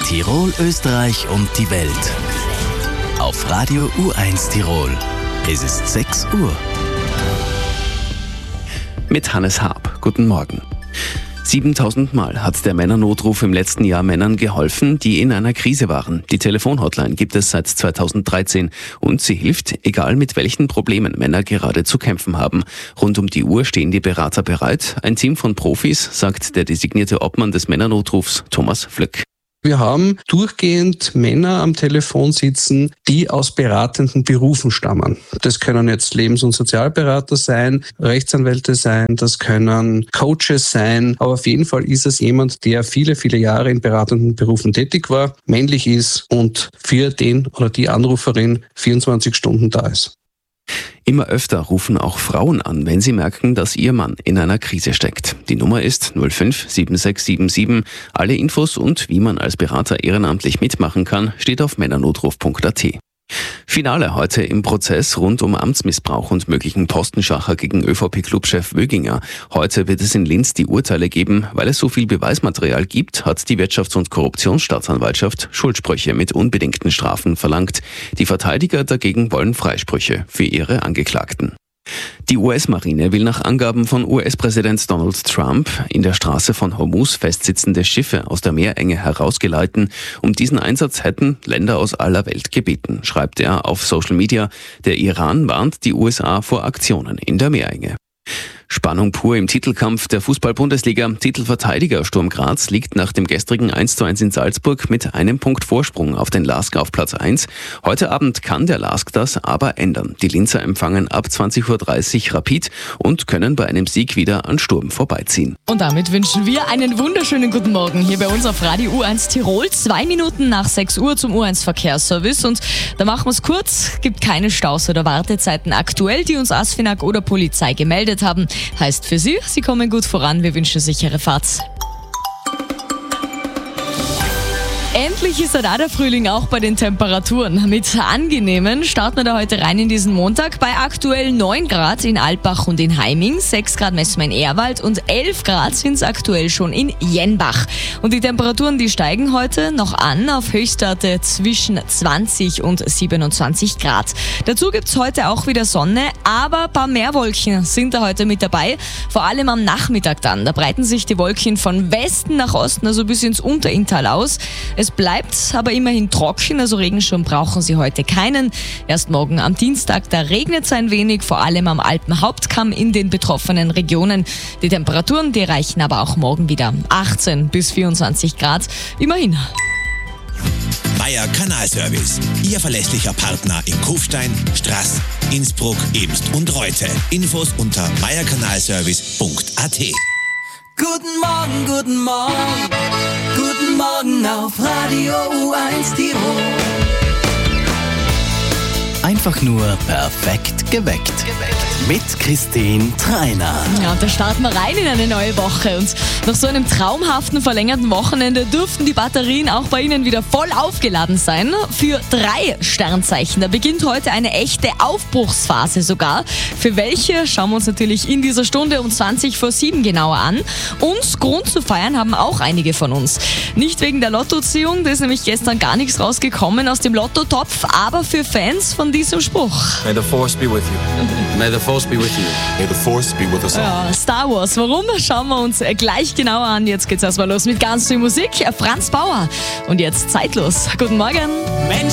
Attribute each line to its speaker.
Speaker 1: Tirol, Österreich und die Welt. Auf Radio U1 Tirol. Es ist 6 Uhr.
Speaker 2: Mit Hannes Haab. Guten Morgen. 7000 Mal hat der Männernotruf im letzten Jahr Männern geholfen, die in einer Krise waren. Die Telefonhotline gibt es seit 2013 und sie hilft, egal mit welchen Problemen Männer gerade zu kämpfen haben. Rund um die Uhr stehen die Berater bereit. Ein Team von Profis, sagt der designierte Obmann des Männernotrufs, Thomas Flöck.
Speaker 3: Wir haben durchgehend Männer am Telefon sitzen, die aus beratenden Berufen stammen. Das können jetzt Lebens- und Sozialberater sein, Rechtsanwälte sein, das können Coaches sein, aber auf jeden Fall ist es jemand, der viele, viele Jahre in beratenden Berufen tätig war, männlich ist und für den oder die Anruferin 24 Stunden da ist.
Speaker 2: Immer öfter rufen auch Frauen an, wenn sie merken, dass ihr Mann in einer Krise steckt. Die Nummer ist 05 7677. Alle Infos und wie man als Berater ehrenamtlich mitmachen kann, steht auf männernotruf.at. Finale heute im Prozess rund um Amtsmissbrauch und möglichen Postenschacher gegen ÖVP-Clubchef Wöginger. Heute wird es in Linz die Urteile geben. Weil es so viel Beweismaterial gibt, hat die Wirtschafts- und Korruptionsstaatsanwaltschaft Schuldsprüche mit unbedingten Strafen verlangt. Die Verteidiger dagegen wollen Freisprüche für ihre Angeklagten. Die US-Marine will nach Angaben von US-Präsident Donald Trump in der Straße von Hormuz festsitzende Schiffe aus der Meerenge herausgeleiten. Um diesen Einsatz hätten Länder aus aller Welt gebeten, schreibt er auf Social Media. Der Iran warnt die USA vor Aktionen in der Meerenge. Spannung pur im Titelkampf der Fußball-Bundesliga. Titelverteidiger Sturm Graz liegt nach dem gestrigen 1:1 in Salzburg mit einem Punkt Vorsprung auf den LASK auf Platz 1. Heute Abend kann der LASK das aber ändern. Die Linzer empfangen ab 20:30 Uhr Rapid und können bei einem Sieg wieder an Sturm vorbeiziehen.
Speaker 4: Und damit wünschen wir einen wunderschönen guten Morgen hier bei uns auf Radio U1 Tirol. 2 Minuten nach 6 Uhr zum U1 Verkehrsservice und da machen wir es kurz. Gibt keine Staus oder Wartezeiten aktuell, die uns ASFINAG oder Polizei gemeldet haben. Heißt für Sie, Sie kommen gut voran. Wir wünschen sichere Fahrt. Endlich ist da der Frühling auch bei den Temperaturen. Mit angenehmen starten wir da heute rein in diesen Montag. Bei aktuell 9 Grad in Alpbach und in Heiming, 6 Grad messen wir in Ehrwald und 11 Grad sind es aktuell schon in Jenbach. Und die Temperaturen, die steigen heute noch an auf Höchstwerte zwischen 20 und 27 Grad. Dazu gibt's heute auch wieder Sonne, aber ein paar mehr Wolken sind da heute mit dabei. Vor allem am Nachmittag dann. Da breiten sich die Wolken von Westen nach Osten, also bis ins Unterinntal aus. Es bleibt aber immerhin trocken, also Regenschirm brauchen Sie heute keinen. Erst morgen am Dienstag, da regnet es ein wenig, vor allem am Alpenhauptkamm in den betroffenen Regionen. Die Temperaturen, die reichen aber auch morgen wieder 18 bis 24 Grad, immerhin.
Speaker 5: Meier Kanalservice, Ihr verlässlicher Partner in Kufstein, Straß, Innsbruck, Ebst und Reute. Infos unter meierkanalservice.at.
Speaker 6: Guten Morgen, guten Morgen, guten Morgen auf Radio U1 Tirol.
Speaker 1: Einfach nur perfekt geweckt. Mit Christine Treiner.
Speaker 4: Ja, und da starten wir rein in eine neue Woche. Und nach so einem traumhaften, verlängerten Wochenende dürften die Batterien auch bei Ihnen wieder voll aufgeladen sein. Für 3 Sternzeichen. Da beginnt heute eine echte Aufbruchsphase sogar. Für welche schauen wir uns natürlich in dieser Stunde um 7:20 genauer an. Und Grund zu feiern haben auch einige von uns. Nicht wegen der Lottoziehung, da ist nämlich gestern gar nichts rausgekommen aus dem Lottotopf, aber für Fans von diesem Spruch.
Speaker 7: May the force be with you. May the force be with you. May the force be with us all.
Speaker 4: Ja, Star Wars. Warum? Schauen wir uns gleich genauer an. Jetzt geht's erstmal los mit ganz viel Musik. Franz Bauer. Und jetzt zeitlos. Guten Morgen.